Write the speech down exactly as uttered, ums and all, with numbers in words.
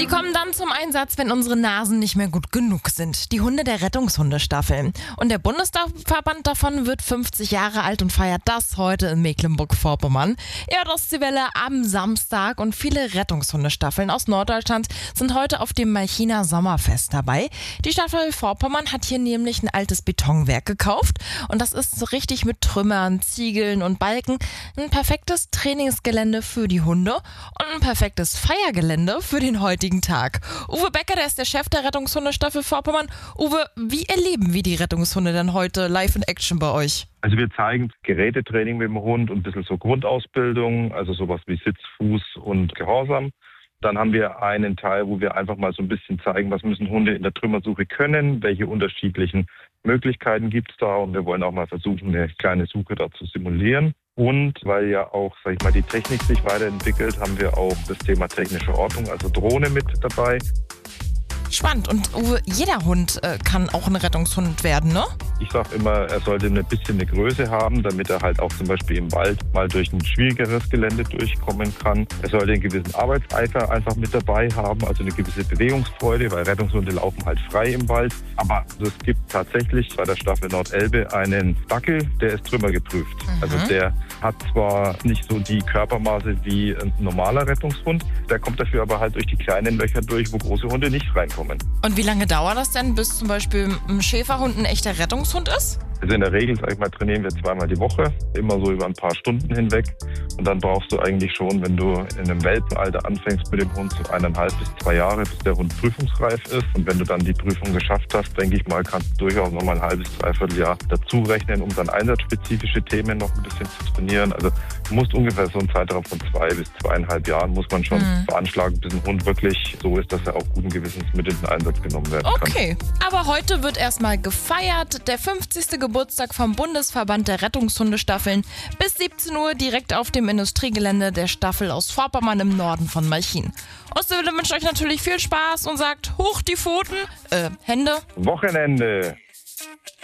Die kommen dann zum Einsatz, wenn unsere Nasen nicht mehr gut genug sind. Die Hunde der Rettungshundestaffeln. Und der Bundesverband davon wird fünfzig Jahre alt und feiert das heute in Mecklenburg-Vorpommern. Ihr hört Ostseewelle am Samstag und viele Rettungshundestaffeln aus Norddeutschland sind heute auf dem Malchiner Sommerfest dabei. Die Staffel Vorpommern hat hier nämlich ein altes Betonwerk gekauft und das ist so richtig mit Trümmern, Ziegeln und Balken ein perfektes Trainingsgelände für die Hunde und ein perfektes Feiergelände für den heutigen Tag. Uwe Becker, der ist der Chef der Rettungshundestaffel Vorpommern. Uwe, wie erleben wir die Rettungshunde denn heute live in Action bei euch? Also wir zeigen Gerätetraining mit dem Hund und ein bisschen so Grundausbildung, also sowas wie Sitz, Fuß und Gehorsam. Dann haben wir einen Teil, wo wir einfach mal so ein bisschen zeigen, was müssen Hunde in der Trümmersuche können, welche unterschiedlichen Möglichkeiten gibt es da, und wir wollen auch mal versuchen, eine kleine Suche da zu simulieren. Und weil ja auch, sag ich mal, die Technik sich weiterentwickelt, haben wir auch das Thema technische Ortung, also Drohne mit dabei. Spannend. Und Uwe, jeder Hund äh, kann auch ein Rettungshund werden, ne? Ich sage immer, er sollte ein bisschen eine Größe haben, damit er halt auch zum Beispiel im Wald mal durch ein schwierigeres Gelände durchkommen kann. Er sollte einen gewissen Arbeitseifer einfach mit dabei haben, also eine gewisse Bewegungsfreude, weil Rettungshunde laufen halt frei im Wald. Aber es gibt tatsächlich bei der Staffel Nordelbe einen Dackel, der ist trümmergeprüft. Mhm. Also der hat zwar nicht so die Körpermaße wie ein normaler Rettungshund, der kommt dafür aber halt durch die kleinen Löcher durch, wo große Hunde nicht reinkommen. Und wie lange dauert das denn, bis zum Beispiel ein Schäferhund ein echter Rettungshund ist? Also in der Regel, sag ich mal, trainieren wir zweimal die Woche, immer so über ein paar Stunden hinweg. Und dann brauchst du eigentlich schon, wenn du in einem Welpenalter anfängst mit dem Hund, so eineinhalb bis zwei Jahre, bis der Hund prüfungsreif ist. Und wenn du dann die Prüfung geschafft hast, denke ich mal, kannst du durchaus noch mal ein halbes, dreiviertel Jahr dazu rechnen, um dann einsatzspezifische Themen noch ein bisschen zu trainieren. Also du musst ungefähr so einen Zeitraum von zwei bis zweieinhalb Jahren muss man schon mhm. veranschlagen, bis ein Hund wirklich so ist, dass er auch guten Gewissens mit in den Einsatz genommen werden kann. Okay, aber heute wird erstmal gefeiert. Der fünfzigste Geburtstag vom Bundesverband der Rettungshundestaffeln. Bis siebzehn Uhr direkt auf dem Industriegelände der Staffel aus Vorpommern im Norden von Malchin. Ostseewelle wünscht euch natürlich viel Spaß und sagt hoch die Pfoten, äh, Hände. Wochenende.